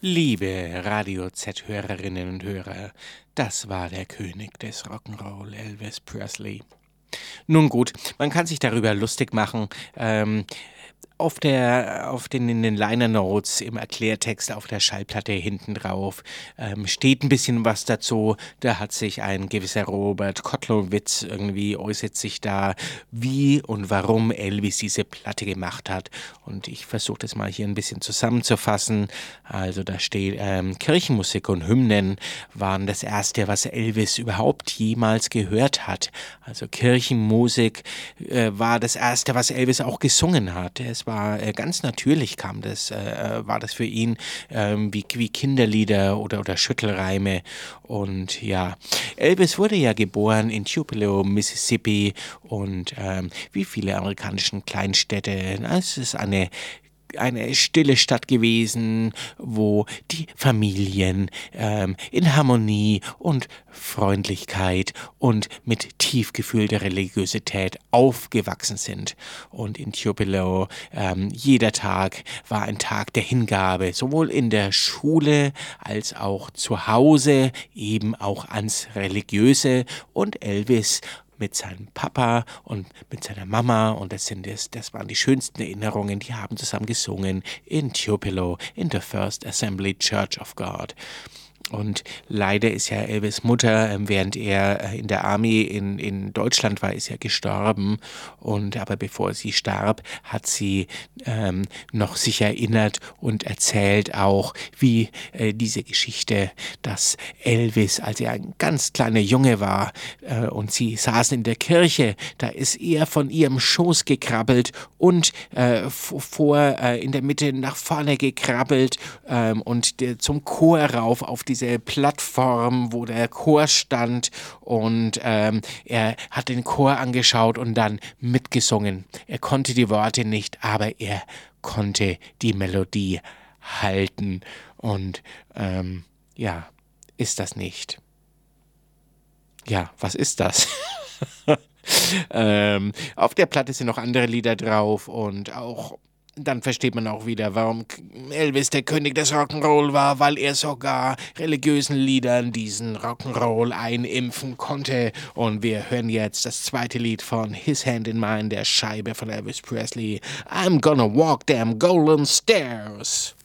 Liebe Radio Z-Hörerinnen und Hörer, das war der König des Rock'n'Roll, Elvis Presley. Nun gut, man kann sich darüber lustig machen. In den Liner Notes im Erklärtext auf der Schallplatte hinten drauf steht ein bisschen was dazu. Da hat sich ein gewisser Robert Kotlowitz äußert sich da, wie und warum Elvis diese Platte gemacht hat. Und ich versuche das mal hier ein bisschen zusammenzufassen. Also da steht, Kirchenmusik und Hymnen waren das Erste, was Elvis überhaupt jemals gehört hat. Also Kirchenmusik war das Erste, was Elvis auch gesungen hat. Es war ganz natürlich war das für ihn wie Kinderlieder oder Schüttelreime. Und ja, Elvis wurde ja geboren in Tupelo, Mississippi und wie viele amerikanischen Kleinstädte. Es ist eine stille Stadt gewesen, wo die Familien in Harmonie und Freundlichkeit und mit tief gefühlter Religiosität aufgewachsen sind. Und in Tupelo, jeder Tag war ein Tag der Hingabe, sowohl in der Schule als auch zu Hause, eben auch ans Religiöse. Und Elvis mit seinem Papa und mit seiner Mama, und das waren die schönsten Erinnerungen, die haben zusammen gesungen in Tupelo in the First Assembly Church of God. Und leider ist ja Elvis' Mutter, während er in der Army in Deutschland war, ist ja gestorben. Aber bevor sie starb, hat sie noch sich erinnert und erzählt auch, wie diese Geschichte, dass Elvis, als er ein ganz kleiner Junge war und sie saßen in der Kirche, da ist er von ihrem Schoß gekrabbelt und in der Mitte nach vorne gekrabbelt und zum Chor rauf auf diese Plattform, wo der Chor stand, und er hat den Chor angeschaut und dann mitgesungen. Er konnte die Worte nicht, aber er konnte die Melodie halten. Und ist das nicht? Ja, was ist das? Auf der Platte sind noch andere Lieder drauf, und auch dann versteht man auch wieder, warum Elvis der König des Rock'n'Roll war, weil er sogar religiösen Liedern diesen Rock'n'Roll einimpfen konnte. Und wir hören jetzt das zweite Lied von His Hand in Mine, der Scheibe von Elvis Presley. I'm gonna walk them golden stairs.